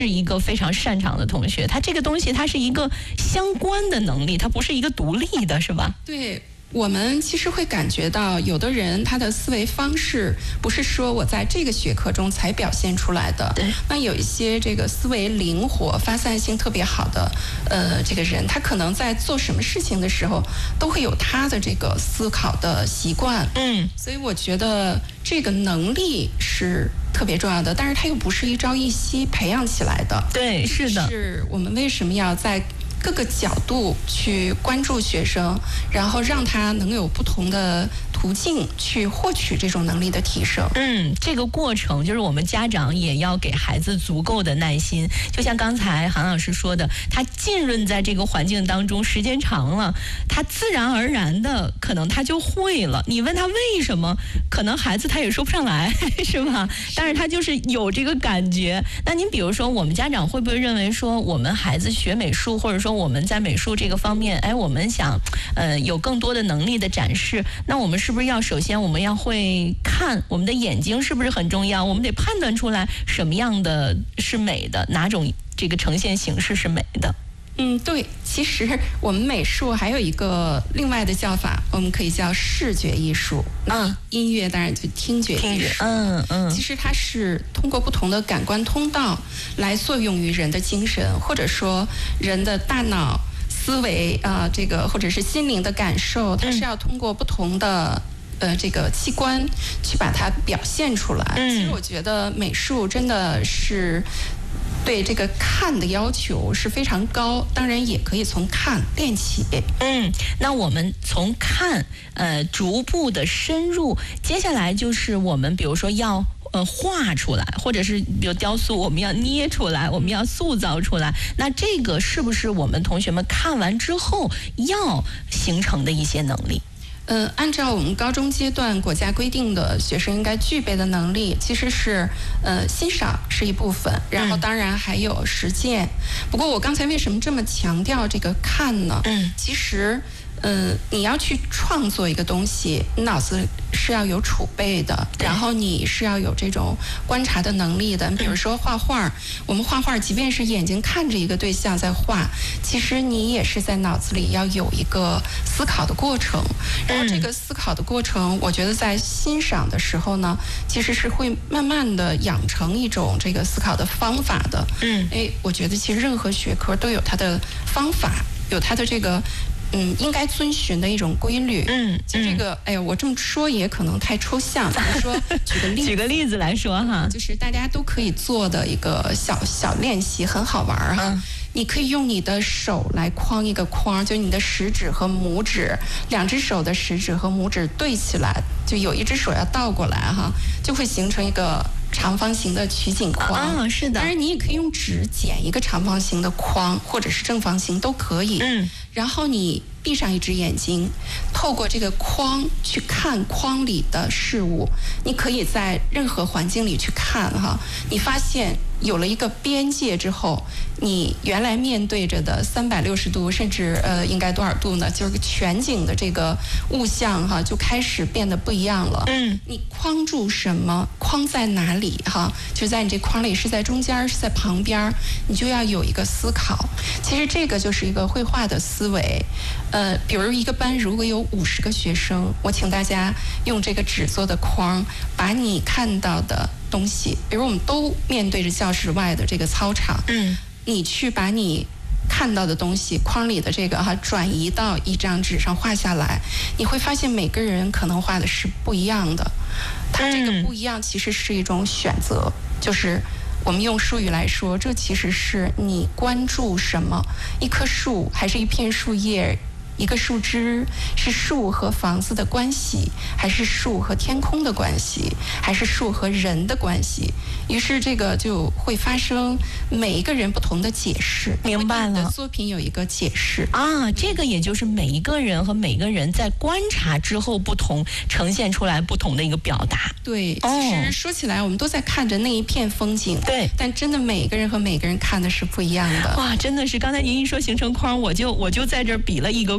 是一个非常擅长的同学，他这个东西它是一个相关的能力，它不是一个独立的，是吧？ 对。我们其实会感觉到，有的人他的思维方式不是说我在这个学科中才表现出来的。 对。 那有一些这个思维灵活、发散性特别好的这个人，他可能在做什么事情的时候，都会有他的这个思考的习惯。所以我觉得这个能力是特别重要的，但是它又不是一朝一夕培养起来的。 对，是的。 是我们为什么要在各个角度去关注学生，然后让他能有不同的途径去获取这种能力的提升。 这个过程就是我们家长也要给孩子足够的耐心。就像刚才韩老师说的，他浸润在这个环境当中时间长了，他自然而然的可能他就会了。你问他为什么，可能孩子他也说不上来，是吧？但是他就是有这个感觉。那您比如说，我们家长会不会认为说，我们孩子学美术，或者说我们在美术这个方面，我们想有更多的能力的展示，那我们是不是要首先我们要会看，我们的眼睛是不是很重要？我们得判断出来什么样的是美的，哪种这个呈现形式是美的。 对，其实我们美术还有一个另外的叫法，我们可以叫视觉艺术。音乐当然就听觉艺术。其实它是通过不同的感官通道来作用于人的精神，或者说人的大脑思维这个或者是心灵的感受，它是要通过不同的这个器官去把它表现出来。其实我觉得美术真的是对这个看的要求是非常高，当然也可以从看练起。 那我们从看逐步的深入，接下来就是我们比如说要画出来，或者是比如雕塑，我们要捏出来，我们要塑造出来。那这个是不是我们同学们看完之后要形成的一些能力？ 按照我们高中阶段国家规定的学生应该具备的能力，其实是欣赏是一部分，然后当然还有实践。不过我刚才为什么这么强调这个看呢？其实你要去创作一个东西，你脑子是要有储备的，然后你是要有这种观察的能力的。比如说画画，我们画画，即便是眼睛看着一个对象在画，其实你也是在脑子里要有一个思考的过程。然后这个思考的过程，我觉得在欣赏的时候呢，其实是会慢慢的养成一种这个思考的方法的。我觉得其实任何学科都有它的方法，有它的这个应该遵循的一种规律。就这个，我这么说也可能太抽象。比如说，举个例子来说哈， 就是大家都可以做的一个小练习，很好玩哈。你可以用你的手来框一个框，就你的食指和拇指，两只手的食指和拇指对起来，就有一只手要倒过来哈，就会形成一个长方形的取景框。 是的。 当然你也可以用纸剪一个长方形的框，或者是正方形都可以。然后你闭上一只眼睛，透过这个框去看框里的事物。你可以在任何环境里去看哈，你发现有了一个边界之后，你原来面对着的360度，甚至应该多少度呢？就是全景的这个物象哈，就开始变得不一样了。你框住什么？框在哪里哈？就在你这框里，是在中间，是在旁边，你就要有一个思考。其实这个就是一个绘画的思维。比如一个班如果有50个学生，我请大家用这个纸做的框，把你看到的东西，比如我们都面对着教室外的这个操场，你去把你看到的东西框里的这个转移到一张纸上画下来，你会发现每个人可能画的是不一样的。它这个不一样其实是一种选择，就是我们用术语来说，这其实是你关注什么，一棵树还是一片树叶，一个树枝，是树和房子的关系，还是树和天空的关系，还是树和人的关系？于是这个就会发生每一个人不同的解释。 明白了， 你的作品有一个解释这个也就是每一个人和每个人在观察之后不同，呈现出来不同的一个表达。 对，其实说起来我们都在看着那一片风景， 对， 但真的每一个人和每个人看的是不一样的。 哇，真的是刚才您一说形成框，我就在这儿比了一个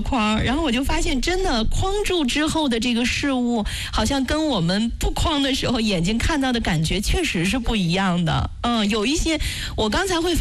框，然后我就发现真的框住之后的这个事物，好像跟我们不框的时候眼睛看到的感觉确实是不一样的。有一些我刚才会